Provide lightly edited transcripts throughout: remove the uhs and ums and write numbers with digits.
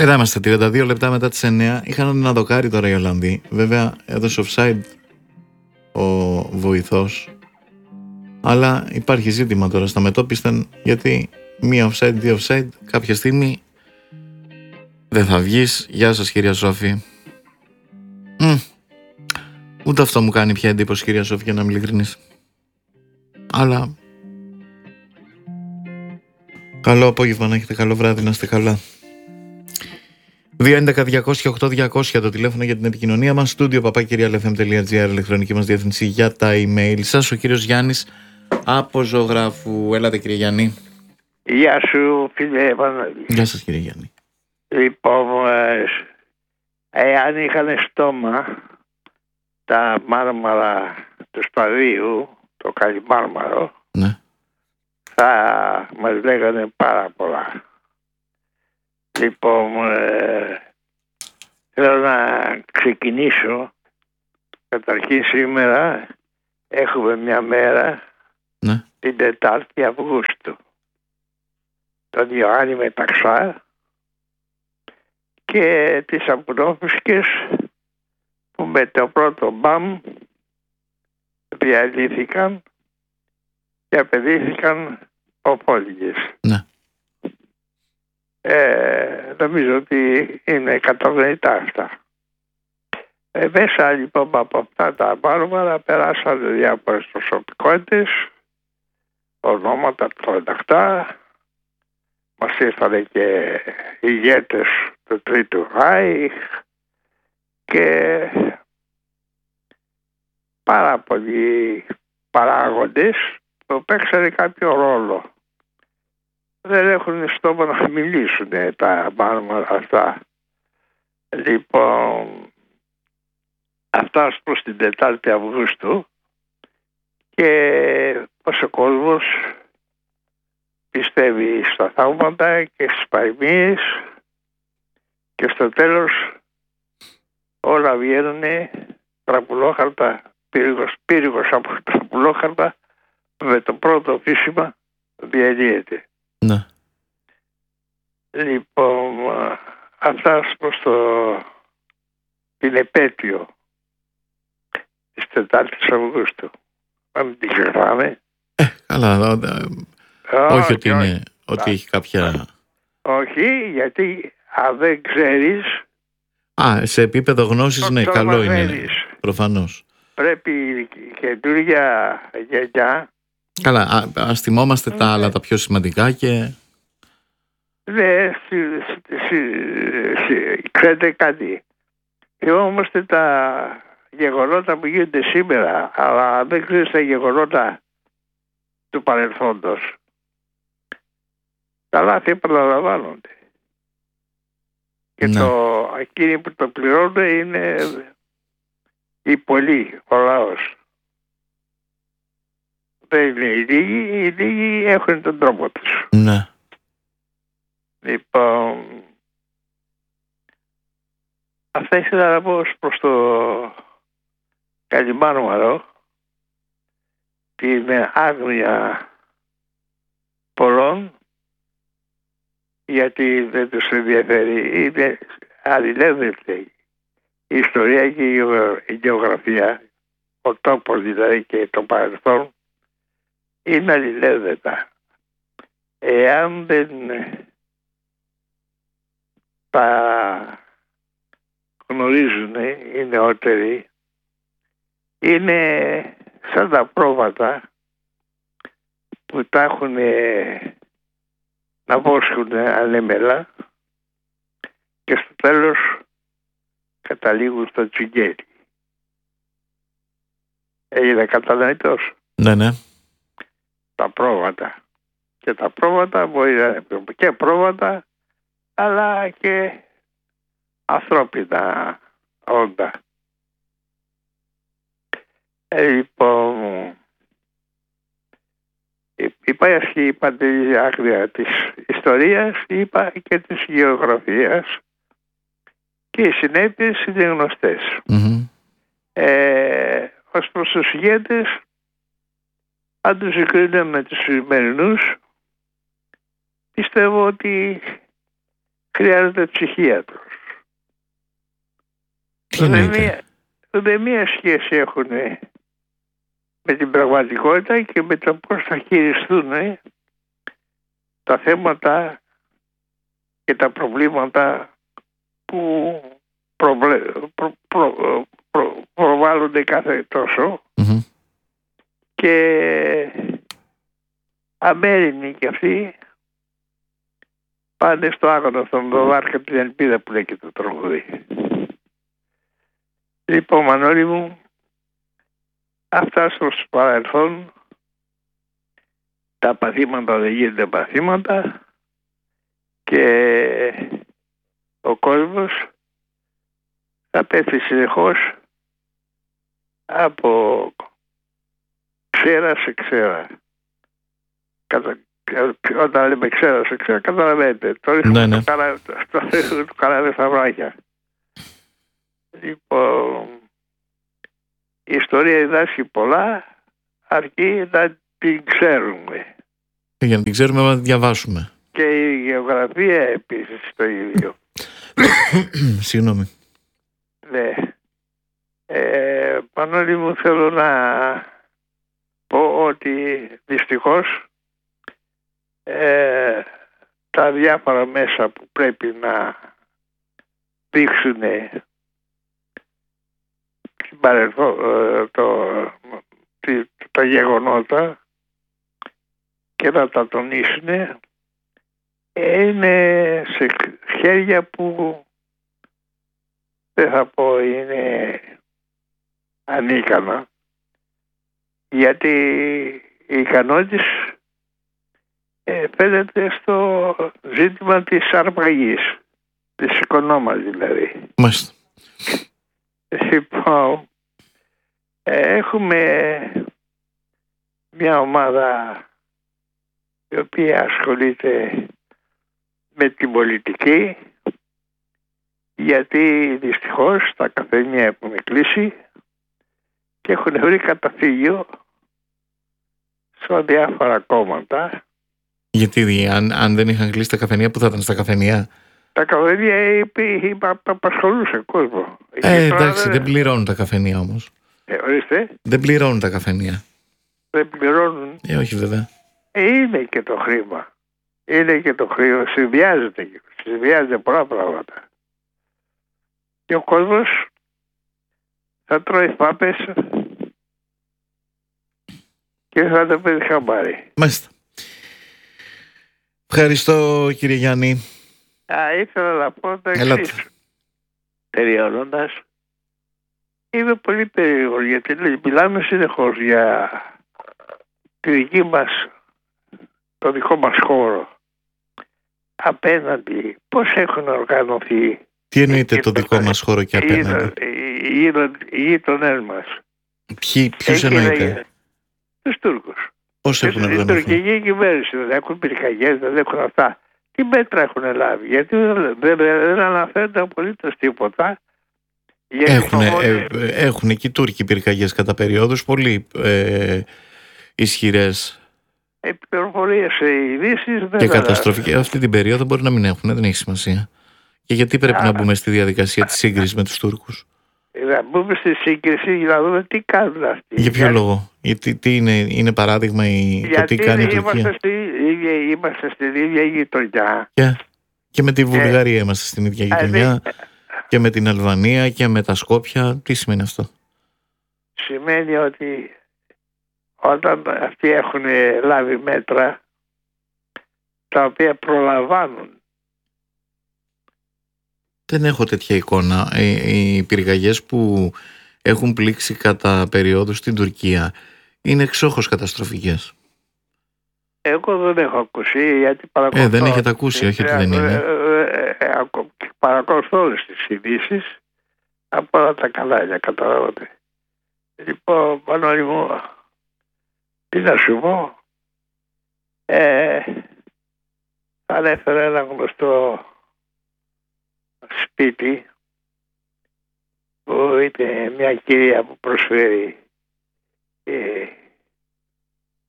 Εδώ είμαστε 32 λεπτά μετά τις 9. Είχαν ένα δοκάρι τώρα οι Ολλανδοί. Βέβαια έδωσε offside ο βοηθός. Αλλά υπάρχει ζήτημα τώρα στα μετώπισθεν, γιατί μία offside, δύο offside, κάποια στιγμή δεν θα βγεις. Γεια σας κυρία Σόφη. Ούτε αυτό μου κάνει πια εντύπωση κυρία Σόφη, για να είμαι ειλικρινής. Αλλά καλό απόγευμα να έχετε, καλό βράδυ, να είστε καλά. 211-200-8200 το τηλέφωνο για την επικοινωνία μας. Στούντιο papakirialfm.gr, ηλεκτρονική μας διεύθυνση για τα email σας. Ο κύριος Γιάννης από Ζωγράφου. Έλατε κύριε Γιάννη. Γεια σου φίλε Ευανόλη. Γεια σας κύριε Γιάννη. Λοιπόν, εάν είχαν στόμα τα μάρμαρα του Σπαδίου, το Καλιμάρμαρο, ναι, θα μας λέγανε πάρα πολλά. Λοιπόν, θέλω να ξεκινήσω. Καταρχήν σήμερα έχουμε μια μέρα, ναι, την 4η Αυγούστου, τον Ιωάννη Μεταξά και τις Αμπρόφυσκες που με το πρώτο μπαμ διαλύθηκαν και απαιτήθηκαν οπόλυγες. ναι. Νομίζω ότι είναι κατανοητά αυτά. Μέσα λοιπόν από αυτά τα μάρμαρα περάσαν διάφορες προσωπικότητες, ονόματα τρομακτά. Μας ήρθαν και ηγέτες του Τρίτου Ράιχ και πάρα πολλοί παράγοντες που παίξανε κάποιο ρόλο. Δεν έχουν στόμα να μιλήσουν τα μάρμαρα αυτά. Λοιπόν, αυτά προς την 4η Αυγούστου, και πως ο κόσμος πιστεύει στα θαύματα και στις παροιμίες και στο τέλος όλα βγαίνουν τραπουλόχαρτα, πύργος από τραπουλόχαρτα, με το πρώτο φύσιμα διαλύεται. Ναι. Λοιπόν, αυτά προς την επέτειο της 4ης Αυγούστου. Να μην την ξεχνάμε. Καλά, όχι ότι είναι, ότι έχει κάποια... Όχι, γιατί αν δεν ξέρεις... σε επίπεδο γνώσης, ναι, καλό είναι, προφανώς. Πρέπει η καινούργια γενιά... Καλά, ας θυμόμαστε τα άλλα, τα πιο σημαντικά και... Ναι, ξέρετε κάτι. Θυμόμαστε τα γεγονότα που γίνονται σήμερα, αλλά δεν ξέρεις τα γεγονότα του παρελθόντος. Τα λάθη επαναλαμβάνονται. Και ναι, εκείνοι που το πληρώνουν είναι οι πολλοί, ο λαός. Δεν είναι οι λίγοι έχουν τον τρόπο τους. ναι. Λοιπόν, αυτά ήθελα να πω προς το Καλιμάρμαρο, την άγνοια πολλών, γιατί δεν τους ενδιαφέρει. Είναι αλληλένδετη η ιστορία και η γεωγραφία, ο τόπος δηλαδή και το παρελθόν, είναι αλληλένδετα. Εάν δεν τα γνωρίζουν οι νεότεροι, είναι σαν τα πρόβατα που τα έχουν να βόσκουν ανέμελα και στο τέλος καταλήγουν στο τσιγκέρι. Έγινε κατανοητός? Ναι, ναι. Τα πρόβατα. Και τα πρόβατα μπορεί να είναι και πρόβατα, αλλά και ανθρώπινα όντα. Λοιπόν, υπάρχει η παντελή άκρια της ιστορίας, είπα, και της γεωγραφίας, και οι συνέπειες είναι γνωστές. Mm-hmm. Ως προς τους ηγέτες, αν τους συγκρίνουμε με τους σημερινούς, πιστεύω ότι χρειάζεται ψυχίατρος. Τι εννοείται? Δεν μία σχέση έχουν με την πραγματικότητα και με το πώς θα χειριστούν τα θέματα και τα προβλήματα που προβάλλονται κάθε τόσο και αμέριμνοι κι αυτοί πάνε στο άγωνο στον δολάρ και την ελπίδα που λέει και το τραγούδι. Λοιπόν, Μανώλη μου, αυτά στο παρελθόν, τα παθήματα δεν γίνονται παθήματα και ο κόσμος θα πέφτει συνεχώς από ξέρα σε ξέρα. Όταν λέμε ξέρα σε ξέρα, καταλαβαίνετε. Το ρίχνουμε το κάναμε στα βράχια. Λοιπόν, η ιστορία διδάσκει πολλά, αρκεί να την ξέρουμε. Για να την ξέρουμε να την διαβάσουμε. Και η γεωγραφία επίσης το ίδιο. Συγγνώμη. Ναι. Πανόλη μου, θέλω να πω ότι δυστυχώς τα διάφορα μέσα που πρέπει να δείξουν τα γεγονότα και να τα τονίσουν είναι σε χέρια που δεν θα πω είναι ανίκανα, γιατί η ικανότητα φαίνεται στο ζήτημα της αρπαγής, της οικονόμας δηλαδή. Μάλιστα. Λοιπόν, έχουμε μια ομάδα η οποία ασχολείται με την πολιτική, γιατί δυστυχώς τα καφενεία έχουν κλείσει και έχουν βρει καταφύγιο σε διάφορα κόμματα. Γιατί αν δεν είχαν κλείσει τα καφενεία, που θα ήταν στα καφενεία? Τα καφενεία απασχολούσε κόσμο. Εντάξει, δεν πληρώνουν τα καφενεία όμως. Ορίστε. Δεν πληρώνουν τα καφενεία. Δεν πληρώνουν. Όχι βέβαια. Είναι και το χρήμα. Είναι και το χρήμα. Συνδυάζεται πολλά πράγματα. Και ο κόσμος θα τρώει πάπες και θα το παίρνει χαμπάρι. Μάλιστα. Ευχαριστώ, κύριε Γιάννη. Ήθελα να πω το εξής. Τελειώνοντας, είμαι πολύ περίεργος γιατί μιλάμε συνεχώς για τη δική μας, το δικό μας χώρο. Απέναντι, πώς έχουν οργανωθεί. Τι εννοείται το δικό μας χώρο και απέναντι? Οι γείτονές μας. Ποιους εννοείται? Τους Τούρκους. Πώς έχουν οργανωθεί? Η τουρκική κυβέρνηση δεν έχουν πυρκαγιές, δεν έχουν αυτά. Τι μέτρα έχουν λάβει? Γιατί δεν αναφέρεται απολύτως τίποτα. Έχουν και οι Τούρκοι πυρκαγιές κατά περιόδους πολύ ισχυρές. Πληροφορίες, ειδήσεις και καταστροφικές. Αυτή την περίοδο μπορεί να μην έχουν, δεν έχει σημασία. Και γιατί πρέπει να μπούμε στη διαδικασία της σύγκρισης με τους Τούρκους? Να μπούμε στη σύγκριση για να δούμε τι κάνουν αυτοί. Για ποιο λόγο? Γιατί τι είναι παράδειγμα το τι κάνει η Τουρκία? Είμαστε στην ίδια γειτονιά. Και με τη Βουλγαρία είμαστε στην ίδια γειτονιά. Και με την Αλβανία και με τα Σκόπια. Τι σημαίνει αυτό? Σημαίνει ότι όταν αυτοί έχουν λάβει μέτρα τα οποία προλαμβάνουν. Δεν έχω τέτοια εικόνα. Οι πυρκαγιές που έχουν πλήξει κατά περίοδους στην Τουρκία είναι εξόχως καταστροφικές. Εγώ δεν έχω ακούσει, γιατί παρακολουθώ. Δεν έχετε ακούσει, όχι ότι δεν είναι. Παρακολουθώ όλες τις ειδήσεις από όλα τα κανάλια, καταλάβατε. Λοιπόν, Πανόλη μου, τι να σου πω, ανέφερα ένα γνωστό σπίτι που είναι μια κυρία που προσφέρει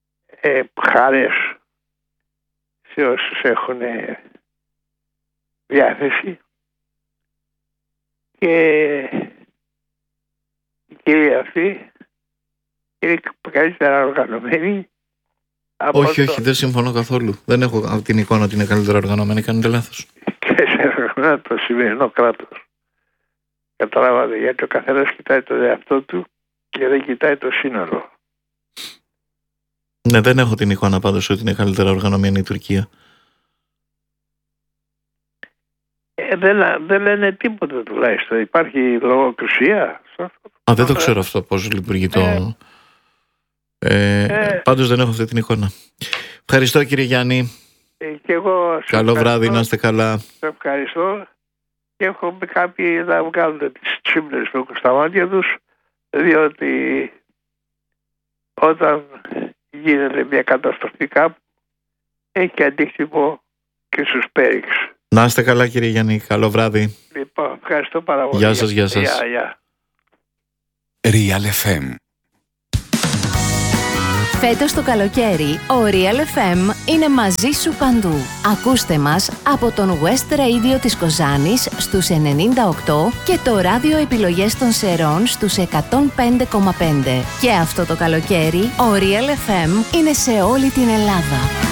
χάρες σε όσους έχουν διάθεση και η κυρία αυτή είναι καλύτερα οργανωμένη. Όχι, δεν συμφωνώ καθόλου. Δεν έχω την εικόνα ότι είναι καλύτερα οργανωμένη. Κάνετε λάθος. Και σε οργανωμένο το σημερινό κράτος. Καταλάβατε, γιατί ο καθένας κοιτάει το εαυτό του και δεν κοιτάει το σύνολο. Ναι, δεν έχω την εικόνα πάντως ότι είναι καλύτερα οργανωμένη η Τουρκία. Δεν λένε τίποτα τουλάχιστον. Υπάρχει λογοκρισία. Δεν το ξέρω αυτό πώς λειτουργεί το... Πάντως δεν έχω αυτή την εικόνα. Ευχαριστώ κύριε Γιάννη. Και εγώ καλό βράδυ, να είστε καλά. Σε ευχαριστώ. Και έχω κάποιοι να βγάλουν τις τσίμπλες στα μάτια τους, διότι όταν γίνεται μια καταστροφή κάπου έχει αντίκτυπο και στους πέριξ. Να είστε καλά κύριε Γιάννη, καλό βράδυ. Λοιπόν, ευχαριστώ πάρα πολύ. Γεια σας, γεια σας. Real FM. Φέτος το καλοκαίρι, ο Real FM είναι μαζί σου παντού. Ακούστε μας από τον West Radio της Κοζάνης στους 98 και το ράδιο επιλογές των Σερών στους 105,5. Και αυτό το καλοκαίρι, ο Real FM είναι σε όλη την Ελλάδα.